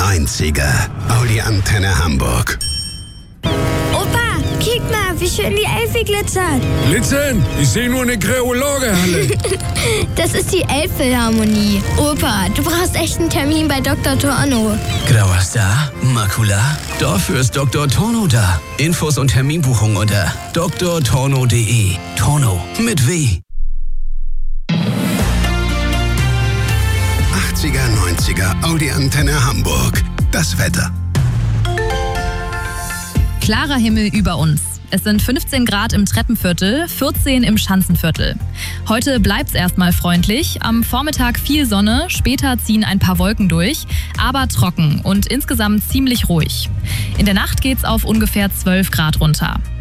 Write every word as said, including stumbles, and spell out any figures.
neunziger. Audi Antenne Hamburg. Opa, kick mal, wie schön die Elfe glitzert. Glitzern? Ich sehe nur eine Kreologe-Halle. Das ist die Elbphilharmonie. Opa, du brauchst echt einen Termin bei Doktor Torno. Grauer Star? Makula? Dafür ist Doktor Torno da. Infos und Terminbuchung unter doktor torno punkt de. Torno mit W. achtziger, neunziger Audi Antenne Hamburg. Das Wetter. Klarer Himmel über uns. Es sind fünfzehn Grad im Treppenviertel, vierzehn im Schanzenviertel. Heute bleibt's erstmal freundlich. Am Vormittag viel Sonne, später ziehen ein paar Wolken durch, aber trocken und insgesamt ziemlich ruhig. In der Nacht geht's auf ungefähr zwölf Grad runter.